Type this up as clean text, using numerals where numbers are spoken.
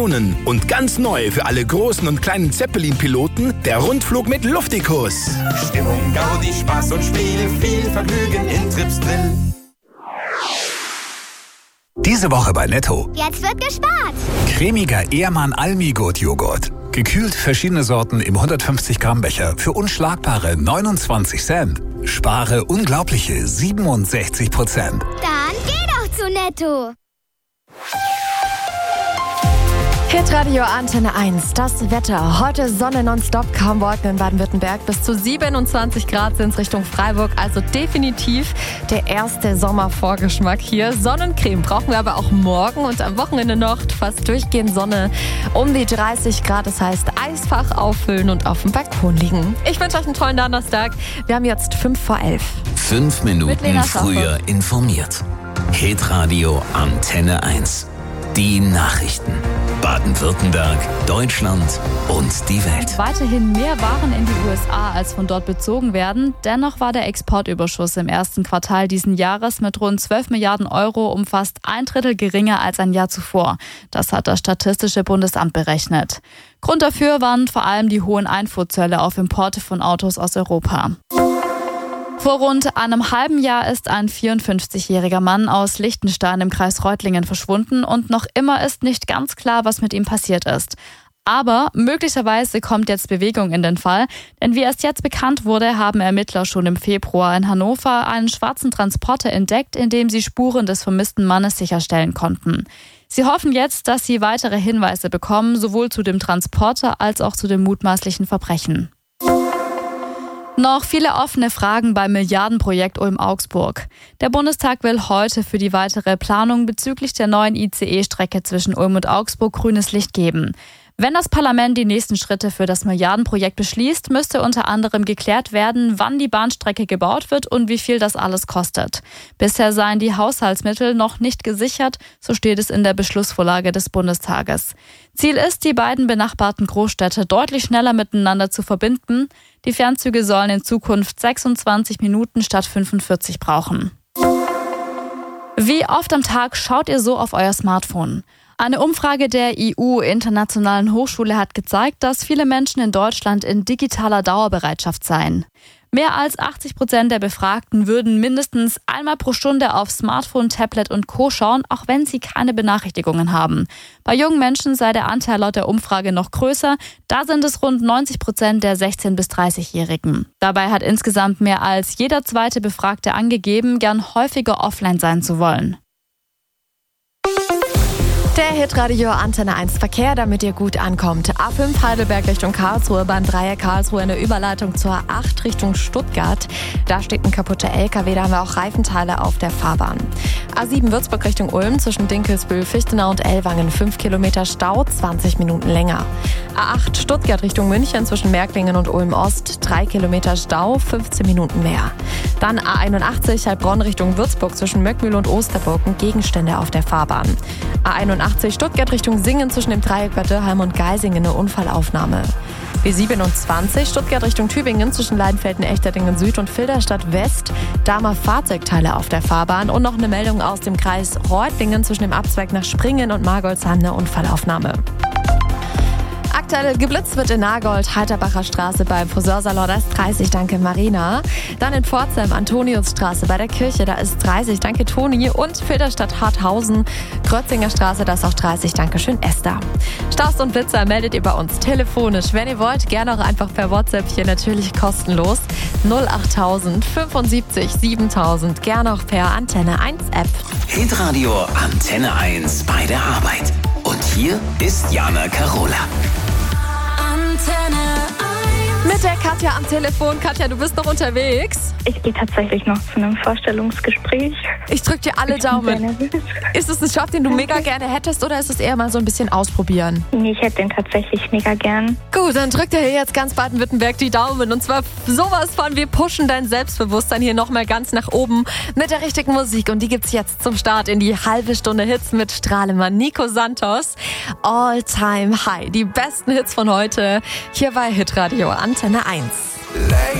Staunen. Und ganz neu für alle großen und kleinen Zeppelin-Piloten, der Rundflug mit Luftikus. Stimmung, Gaudi, Spaß und Spiel, viel Vergnügen in Tripsdrill. Diese Woche bei Netto. Jetzt wird gespart. Cremiger Ehrmann Almi-Gut-Joghurt. Gekühlt verschiedene Sorten im 150 Gramm Becher für unschlagbare 29 Cent. Spare unglaubliche 67%. Dann geh doch zu Netto. Hitradio Antenne 1, das Wetter. Heute Sonne nonstop, kaum Wolken in Baden-Württemberg. Bis zu 27 Grad sind es Richtung Freiburg. Also definitiv der erste Sommervorgeschmack hier. Sonnencreme brauchen wir aber auch morgen und am Wochenende noch fast durchgehend Sonne. Um die 30 Grad, das heißt Eisfach auffüllen und auf dem Balkon liegen. Ich wünsche euch einen tollen Donnerstag. Wir haben jetzt 11:05. 5 Minuten früher informiert. Hitradio Antenne 1. Die Nachrichten. Baden-Württemberg, Deutschland und die Welt. Weiterhin mehr Waren in die USA, als von dort bezogen werden. Dennoch war der Exportüberschuss im ersten Quartal diesen Jahres mit rund 12 Milliarden Euro um fast 1/3 geringer als ein Jahr zuvor. Das hat das Statistische Bundesamt berechnet. Grund dafür waren vor allem die hohen Einfuhrzölle auf Importe von Autos aus Europa. Vor rund einem halben Jahr ist ein 54-jähriger Mann aus Liechtenstein im Kreis Reutlingen verschwunden und noch immer ist nicht ganz klar, was mit ihm passiert ist. Aber möglicherweise kommt jetzt Bewegung in den Fall, denn wie erst jetzt bekannt wurde, haben Ermittler schon im Februar in Hannover einen schwarzen Transporter entdeckt, in dem sie Spuren des vermissten Mannes sicherstellen konnten. Sie hoffen jetzt, dass sie weitere Hinweise bekommen, sowohl zu dem Transporter als auch zu dem mutmaßlichen Verbrechen. Noch viele offene Fragen beim Milliardenprojekt Ulm-Augsburg. Der Bundestag will heute für die weitere Planung bezüglich der neuen ICE-Strecke zwischen Ulm und Augsburg grünes Licht geben. Wenn das Parlament die nächsten Schritte für das Milliardenprojekt beschließt, müsste unter anderem geklärt werden, wann die Bahnstrecke gebaut wird und wie viel das alles kostet. Bisher seien die Haushaltsmittel noch nicht gesichert, so steht es in der Beschlussvorlage des Bundestages. Ziel ist, die beiden benachbarten Großstädte deutlich schneller miteinander zu verbinden. Die Fernzüge sollen in Zukunft 26 Minuten statt 45 brauchen. Wie oft am Tag schaut ihr so auf euer Smartphone? Eine Umfrage der EU-Internationalen Hochschule hat gezeigt, dass viele Menschen in Deutschland in digitaler Dauerbereitschaft seien. Mehr als 80% der Befragten würden mindestens einmal pro Stunde auf Smartphone, Tablet und Co. schauen, auch wenn sie keine Benachrichtigungen haben. Bei jungen Menschen sei der Anteil laut der Umfrage noch größer. Da sind es rund 90% der 16- bis 30-Jährigen. Dabei hat insgesamt mehr als jeder zweite Befragte angegeben, gern häufiger offline sein zu wollen. Der Hitradio Antenne 1 Verkehr, damit ihr gut ankommt. A5 Heidelberg Richtung Karlsruhe, Bahn-Dreieck Karlsruhe in der Überleitung zur 8 Richtung Stuttgart. Da steht ein kaputter LKW, da haben wir auch Reifenteile auf der Fahrbahn. A7 Würzburg Richtung Ulm zwischen Dinkelsbühl, Fichtenau und Ellwangen 5 Kilometer Stau, 20 Minuten länger. A8 Stuttgart Richtung München zwischen Märklingen und Ulm-Ost, 3 Kilometer Stau, 15 Minuten mehr. Dann A81 Heilbronn Richtung Würzburg zwischen Möckmühl und Osterburg, Gegenstände auf der Fahrbahn. A81 Stuttgart Richtung Singen zwischen dem Dreieck Bad Dürrheim und Geisingen eine Unfallaufnahme. B27 Stuttgart Richtung Tübingen zwischen Leidenfelden-Echterdingen Süd und Filderstadt West. Da mal Fahrzeugteile auf der Fahrbahn und noch eine Meldung aus dem Kreis Reutlingen zwischen dem Abzweig nach Springen und Margoldsheim eine Unfallaufnahme. Aktuell geblitzt wird in Nagold, Heiterbacher Straße beim Friseursalon, da ist 30, danke Marina. Dann in Pforzheim, Antoniusstraße bei der Kirche, da ist 30, danke Toni. Und Filderstadt Harthausen, Krötzinger Straße, da ist auch 30, danke schön Esther. Staus und Blitzer meldet ihr bei uns telefonisch. Wenn ihr wollt, gerne auch einfach per WhatsApp hier, natürlich kostenlos. 08000 75 7000, gerne auch per Antenne 1 App. Hitradio Antenne 1 bei der Arbeit. Und hier ist Jana Karola. Mit der Katja am Telefon. Katja, du bist noch unterwegs? Ich gehe tatsächlich noch zu einem Vorstellungsgespräch. Ich drück dir alle Daumen. Ist es ein Job, den du mega gerne hättest, oder ist es eher mal so ein bisschen ausprobieren? Nee, ich hätte den tatsächlich mega gern. Gut, dann drückt dir jetzt ganz Baden-Württemberg die Daumen. Und zwar sowas von, wir pushen dein Selbstbewusstsein hier nochmal ganz nach oben mit der richtigen Musik. Und die gibt's jetzt zum Start in die halbe Stunde Hits mit Strahlemann Nico Santos. All Time High. Die besten Hits von heute hier bei Hitradio Antenne 1.